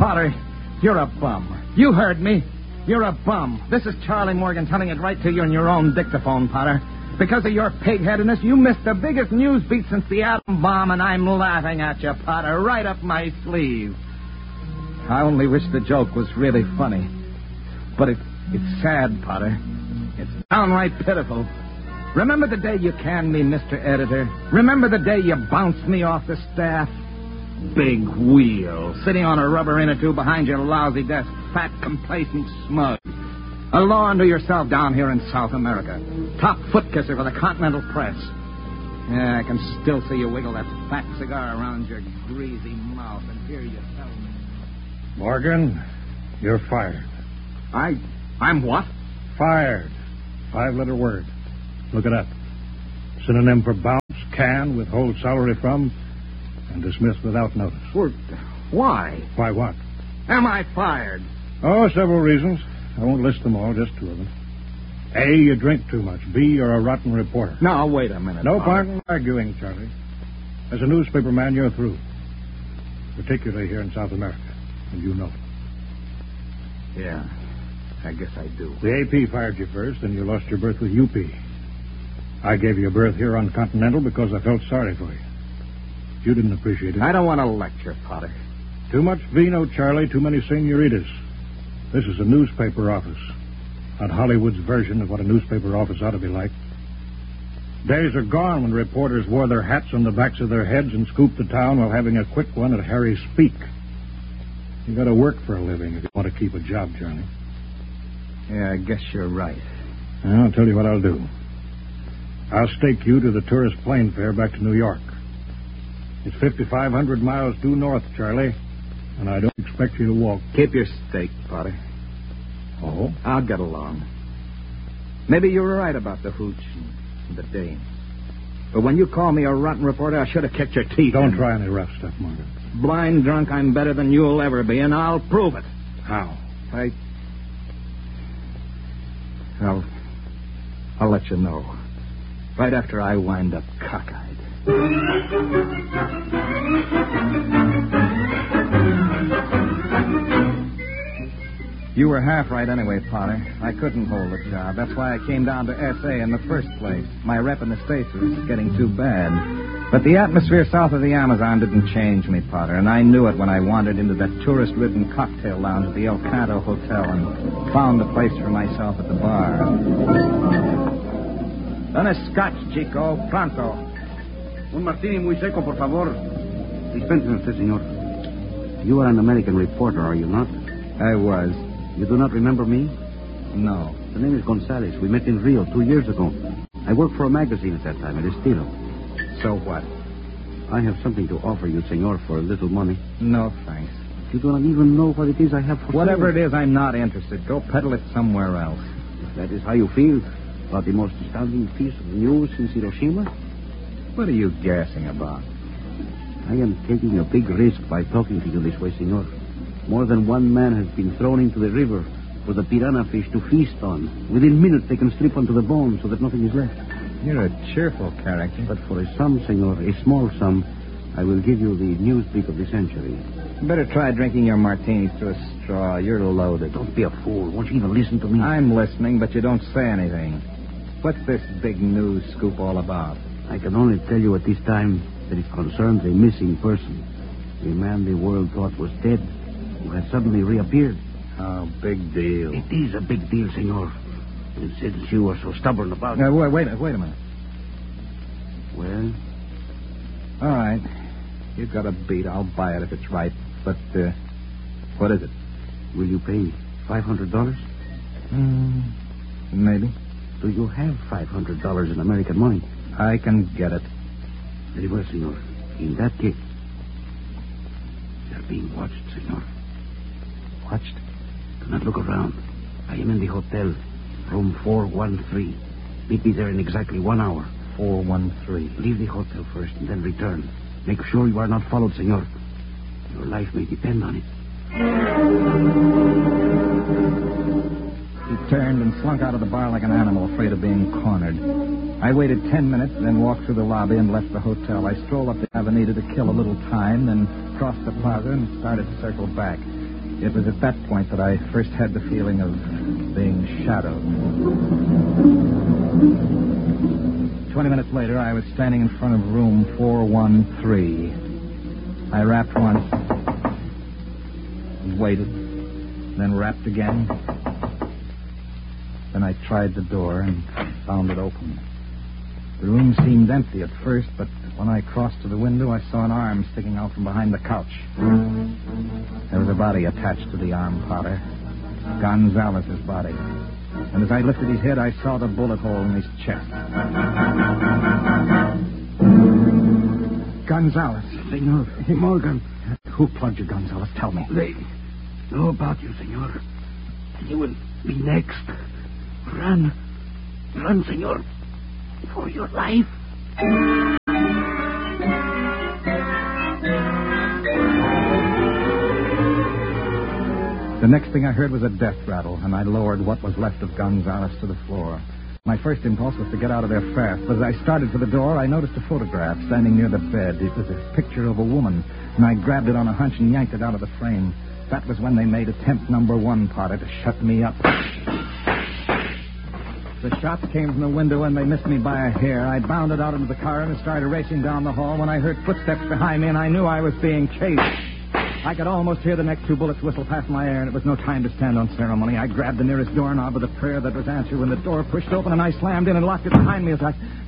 Potter, you're a bum. You heard me. You're a bum. This is Charlie Morgan telling it right to you in your own dictaphone, Potter. Because of your pig-headedness, you missed the biggest news beat since the atom bomb, and I'm laughing at you, Potter, right up my sleeve. I only wish the joke was really funny. But it's sad, Potter. It's downright pitiful. Remember the day you canned me, Mr. Editor? Remember the day you bounced me off the staff? Big wheel, sitting on a rubber inner tube behind your lousy desk, fat, complacent smug. A law unto yourself down here in South America. Top foot kisser for the Continental Press. Yeah, I can still see you wiggle that fat cigar around your greasy mouth and hear you tell me. Morgan, you're fired. I'm what? Fired. 5-letter word. Look it up. Synonym for bounce, can, withhold salary from, and dismiss without notice. Why? Why what? Am I fired? Oh, several reasons. I won't list them all, just 2 of them. A, you drink too much. B, you're a rotten reporter. No, wait a minute. No Potter. point in arguing, Charlie. As a newspaper man, you're through. Particularly here in South America. And you know it. Yeah, I guess I do. The AP fired you first, and you lost your berth with UP. I gave you a berth here on Continental because I felt sorry for you. You didn't appreciate it. I don't want to lecture, Potter. Too much vino, Charlie. Too many senoritas. This is a newspaper office. Not Hollywood's version of what a newspaper office ought to be like. Days are gone when reporters wore their hats on the backs of their heads and scooped the town while having a quick one at Harry's Speak. You got to work for a living if you want to keep a job, Charlie. Yeah, I guess you're right. Well, I'll tell you what I'll do. I'll stake you to the tourist plane fare back to New York. It's 5,500 miles due north, Charlie, and I don't expect you to walk. Keep your stake, Potter. Oh? I'll get along. Maybe you were right about the hooch and the dame. But when you call me a rotten reporter, I should have kicked your teeth. Don't try any rough stuff, Morgan. Blind drunk, I'm better than you'll ever be, and I'll prove it. How? I'll let you know. Right after I wind up cockeyed. You were half right anyway, Potter. I couldn't hold the job. That's why I came down to S.A. in the first place. My rep in the States was getting too bad. But the atmosphere south of the Amazon didn't change me, Potter, and I knew it when I wandered into that tourist-ridden cocktail lounge at the El Canto Hotel and found a place for myself at the bar. Done a scotch, Chico. Pronto. Un martini muy seco, por favor. Dispensen usted, señor. You are an American reporter, are you not? I was. You do not remember me? No. The name is Gonzalez. We met in Rio 2 years ago. I worked for a magazine at that time, El Estilo. So what? I have something to offer you, senor, for a little money. No, thanks. You do not even know what it is I have for Whatever sale. it is, I'm not interested. Go peddle it somewhere else. If that is how you feel about the most astounding piece of news since Hiroshima, What are you gassing about? I am taking a big risk by talking to you this way, senor. More than one man has been thrown into the river for the piranha fish to feast on. Within minutes, they can strip onto the bone so that nothing is left. You're a cheerful character. But for a sum, senor, a small sum, I will give you the newspeak of the century. You better try drinking your martinis through a straw. You're loaded. Don't be a fool. Won't you even listen to me? I'm listening, but you don't say anything. What's this big news scoop all about? I can only tell you at this time that it concerns a missing person. A man the world thought was dead, who has suddenly reappeared. Oh, big deal. It is a big deal, senor. And since you are so stubborn about it... Wait a minute. Well? All right. You've got a beat. I'll buy it if it's right. But, what is it? Will you pay $500? Maybe. Do you have $500 in American money? I can get it. Very well, senor. In that case, you're being watched, senor. Watched? Do not look around. I am in the hotel, room 413. Meet me there in exactly 1 hour. 413. Leave the hotel first and then return. Make sure you are not followed, senor. Your life may depend on it. He turned and slunk out of the bar like an animal afraid of being cornered. I waited 10 minutes, then walked through the lobby and left the hotel. I strolled up the Avenida to kill a little time, then crossed the plaza and started to circle back. It was at that point that I first had the feeling of being shadowed. 20 minutes later, I was standing in front of room 413. I rapped once, and waited, then rapped again. Then I tried the door and found it open. The room seemed empty at first, but when I crossed to the window, I saw an arm sticking out from behind the couch. There was a body attached to the arm, Potter. Gonzalez's body. And as I lifted his head, I saw the bullet hole in his chest. Gonzalez. Senor Morgan. Who plugged you, Gonzalez? Tell me. They know about you, senor. And you will be next. Run. Run, senor. For your life. The next thing I heard was a death rattle, and I lowered what was left of Gonzalez to the floor. My first impulse was to get out of there fast, but as I started for the door, I noticed a photograph standing near the bed. It was a picture of a woman, and I grabbed it on a hunch and yanked it out of the frame. That was when they made attempt number 1, Potter, to shut me up. The shots came from the window and they missed me by a hair. I bounded out into the car and started racing down the hall when I heard footsteps behind me, and I knew I was being chased. I could almost hear the next 2 bullets whistle past my ear, and it was no time to stand on ceremony. I grabbed the nearest doorknob with a prayer that was answered when the door pushed open, and I slammed in and locked it behind me as I